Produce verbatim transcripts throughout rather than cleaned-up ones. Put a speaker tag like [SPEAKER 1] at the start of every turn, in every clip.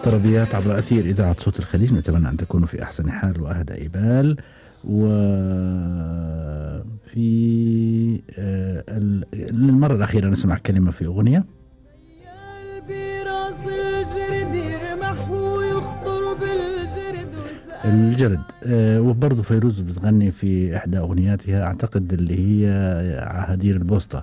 [SPEAKER 1] الطربيات عبر أثير إذاعة صوت الخليج. نتمنى أن تكونوا في أحسن حال وأهدى بال. وفي المرة الأخيرة نسمع كلمة في أغنية الجرد. وبرضه فيروز بتغني في إحدى أغنياتها أعتقد اللي هي عهدير البوسطة،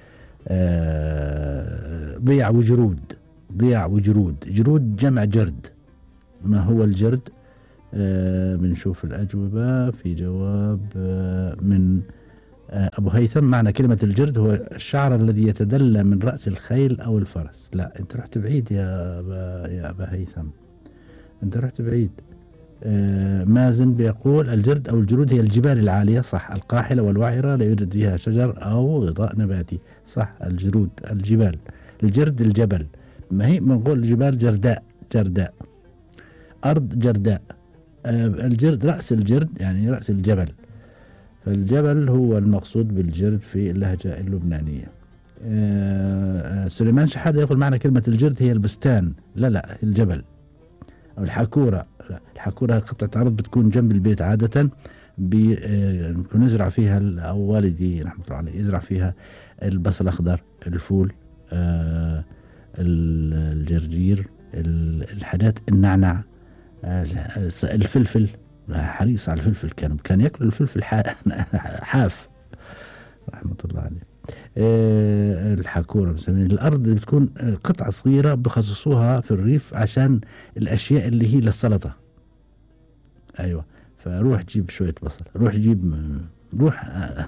[SPEAKER 1] ضياع وجرود. ضياع وجرود، جرود جمع جرد. ما هو الجرد؟ آه بنشوف الأجوبة. في جواب آه من آه أبو هيثم: معنى كلمة الجرد هو الشعر الذي يتدلى من رأس الخيل أو الفرس. لا، أنت رحت بعيد يا أبا, يا أبا هيثم، أنت رحت بعيد. آه مازن بيقول الجرد أو الجرود هي الجبال العالية، صح، القاحلة والوعرة لا يوجد فيها شجر أو غطاء نباتي، صح، الجرود الجبال. الجرد الجبل، ما هي بنقول الجبال جرداء، جرداء، أرض جرداء. آه الجرد رأس الجرد يعني رأس الجبل، فالجبل هو المقصود بالجرد في اللهجة اللبنانية. آه سليمان شحادة يقول معنى كلمة الجرد هي البستان. لا لا، الجبل. أو الحاكورة، لا، الحاكورة قطعة أرض بتكون جنب البيت عادة، بنكون نزرع فيها، أو والدي رحمة الله عليه يزرع فيها البصل الأخضر، الفول، آه الجرجير، الحاجات، النعنع، الفلفل. حريص على الفلفل، كان كان ياكل الفلفل حاف رحمة الله عليه. أه الحاكورة مسمين الأرض اللي بتكون قطعة صغيرة بخصصوها في الريف عشان الأشياء اللي هي للسلطة. أيوة، فروح جيب شوية بصل، روح جيب، روح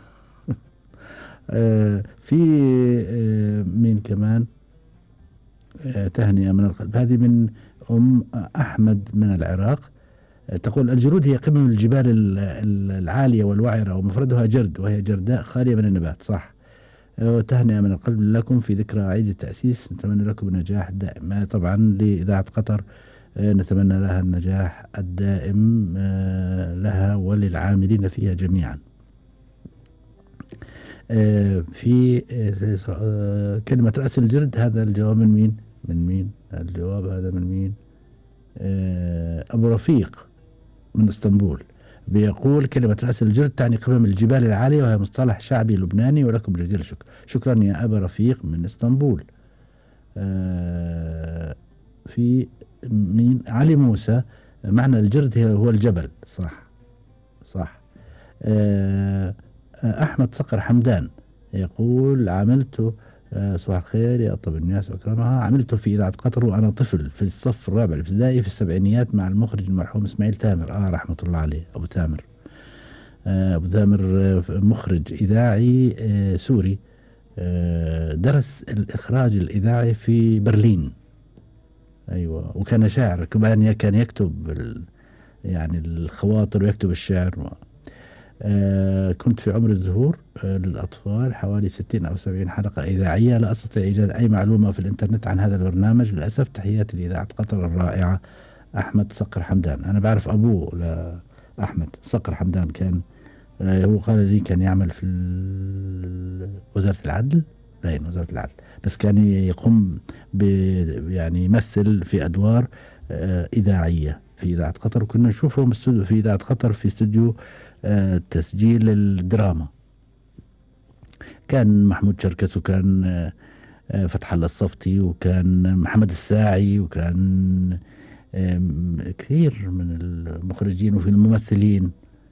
[SPEAKER 1] أه في أه مين كمان؟ أه تهنئة من القلب، هذه من أم أحمد من العراق. تقول الجرود هي قمم الجبال العالية والوعرة ومفردها جرد، وهي جرداء خالية من النبات، صح. وتهنئة من القلب لكم في ذكرى عيد التأسيس، نتمنى لكم النجاح الدائم. طبعا لإذاعة قطر نتمنى لها النجاح الدائم لها وللعاملين فيها جميعا. في كلمة رأس الجرد، هذا الجواب من مين؟ من مين الجواب هذا؟ من مين؟ أبو رفيق من اسطنبول بيقول كلمة رأس الجرد تعني قمم الجبال العالية، وهي مصطلح شعبي لبناني، ولكم جزيل الشكر. شكرا يا أبا رفيق من اسطنبول. آه في مين؟ علي موسى، معنى الجرد هو الجبل، صح صح. آه أحمد صقر حمدان يقول عملت آه صباح الخير يا أطيب الناس وأكرمها، عملت في إذاعة قطر وأنا طفل في الصف الرابع الابتدائي في السبعينيات مع المخرج المرحوم إسماعيل تامر، آه رحمة الله عليه أبو تامر. آه أبو تامر آه مخرج إذاعي آه سوري، آه درس الإخراج الإذاعي في برلين. أيوة، وكان شاعر كمان، كان يكتب يعني الخواطر ويكتب الشعر. آه كنت في عمر الزهور آه للأطفال حوالي ستين أو سبعين حلقة إذاعية، لا أستطيع إيجاد أي معلومة في الإنترنت عن هذا البرنامج للأسف. تحياتي لإذاعة قطر الرائعة. أحمد صقر حمدان. أنا بعرف أبوه لأحمد صقر حمدان، كان آه هو قال لي كان يعمل في وزارة العدل، باين وزارة العدل، بس كان يقوم ب يعني يمثل في أدوار آه إذاعية في إذاعة قطر، وكنا نشوفهم في إذاعة قطر في استوديو آه تسجيل الدراما. كان محمود شركس، وكان آه فتح الله الصفتي، وكان محمد الساعي، وكان آه كثير من المخرجين وفي الممثلين.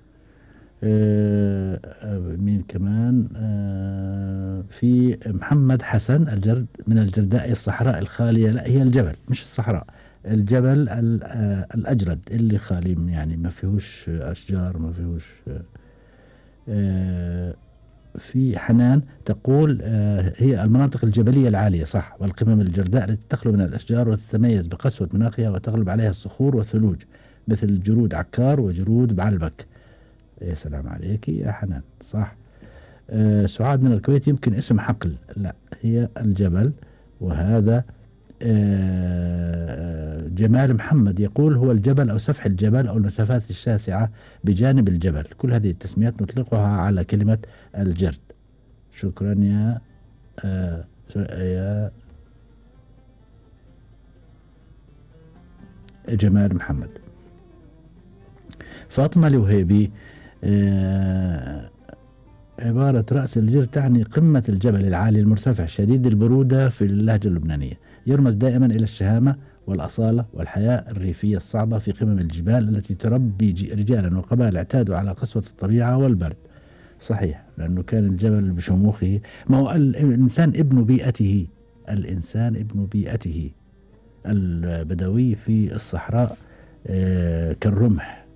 [SPEAKER 1] آه مين كمان؟ آه في محمد حسن الجرد من الجرداء الصحراء الخالية. لا، هي الجبل مش الصحراء، الجبل الأجرد اللي خالي، يعني ما فيهوش أشجار، ما فيهوش. آه في حنان تقول آه هي المناطق الجبلية العالية، صح، والقمم الجرداء التي تخلو من الأشجار وتتميز بقسوة مناخها وتغلب عليها الصخور والثلوج، مثل جرود عكار وجرود بعلبك. يا سلام عليك يا حنان، صح. آه سعاد من الكويت، يمكن اسم حقل، لا هي الجبل. وهذا آه جمال محمد يقول هو الجبل أو سفح الجبل أو المسافات الشاسعة بجانب الجبل. كل هذه التسميات نطلقها على كلمة الجرد. شكرا يا آه يا جمال محمد. فاطمة الوهيبي آه عبارة رأس الجر تعني قمة الجبل العالي المرتفع شديد البرودة في اللهجة اللبنانية، يرمز دائما إلى الشهامة والأصالة والحياة الريفية الصعبة في قمم الجبال التي تربي رجالا وقبائل اعتادوا على قسوة الطبيعة والبرد. صحيح، لأنه كان الجبل بشموخه. ما هو الإنسان ابن بيئته، الإنسان ابن بيئته. البدوي في الصحراء آه كالرمح،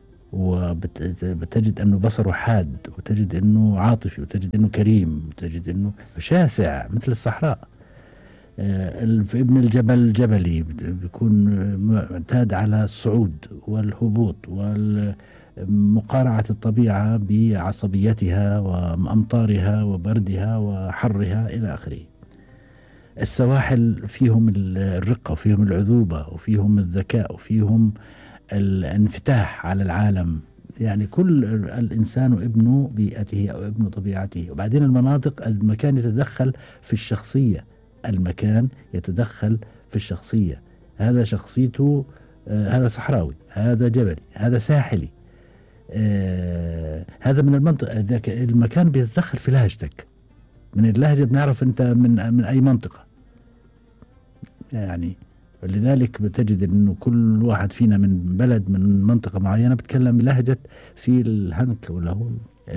[SPEAKER 1] وبتجد أنه بصره حاد، وتجد أنه عاطفي، وتجد أنه كريم، وتجد أنه شاسع مثل الصحراء. في ابن الجبل جبلي، بيكون معتاد على الصعود والهبوط ومقارعة الطبيعة بعصبيتها وأمطارها وبردها وحرها إلى آخره. السواحل فيهم الرقة وفيهم العذوبة وفيهم الذكاء وفيهم الانفتاح على العالم. يعني كل الإنسان ابن بيئته أو ابن طبيعته. وبعدين المناطق، المكان يتدخل في الشخصية، المكان يتدخل في الشخصية. هذا شخصيته آه هذا صحراوي، هذا جبلي، هذا ساحلي، آه هذا من المنطقة. ذاك المكان بيتدخل في لهجتك، من اللهجة بنعرف أنت من من أي منطقة يعني. ولذلك بتجد أنه كل واحد فينا من بلد من منطقة معينة بتكلم بلهجة في الهنك ولا هو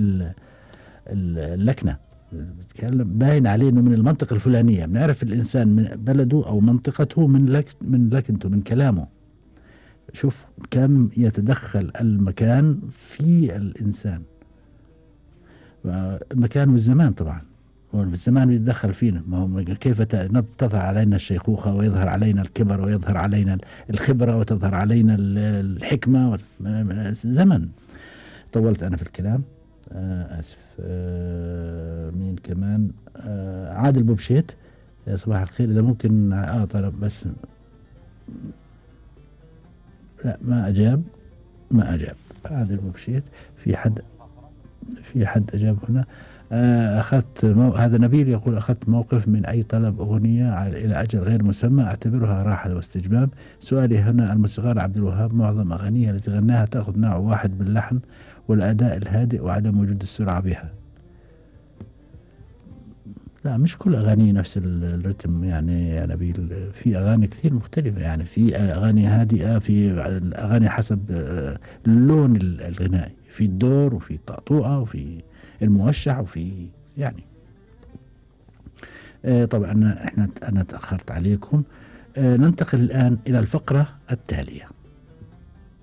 [SPEAKER 1] اللكنة، بتكلم باين عليه انه من المنطقة الفلانية. بنعرف الانسان من بلده او منطقته من لك من لكنته، من كلامه. شوف كم يتدخل المكان في الانسان، المكان والزمان طبعا. والزمان بيتدخل فينا. ما هو كيف تظهر علينا الشيخوخة ويظهر علينا الكبر ويظهر علينا الخبرة وتظهر علينا الحكمة. زمن. طولت انا في الكلام، آه اسف. آه مين كمان؟ آه عادل بوبشيت، يا صباح الخير. اذا ممكن اه طلب بس. لا ما اجاب، ما اجاب عادل بوبشيت. في حد في حد اجاب هنا. آه اخذت مو... هذا نبيل يقول اخذت موقف من اي طلب اغنيه الى اجل غير مسمى، اعتبرها راحه واستجباب. سؤالي هنا، الموسيقار عبد الوهاب معظم اغانيه التي غناها تاخذ نوع واحد باللحن والاداء الهادئ وعدم وجود السرعه بها. لا مش كل اغاني نفس الرتم يعني يا نبيل، في اغاني كثير مختلفه. يعني في اغاني هادئه، في اغاني حسب اللون الغنائي، في الدور وفي الطقطوقه وفي الموشح وفي يعني. آه طبعا احنا انا تاخرت عليكم. آه ننتقل الان الى الفقره التاليه.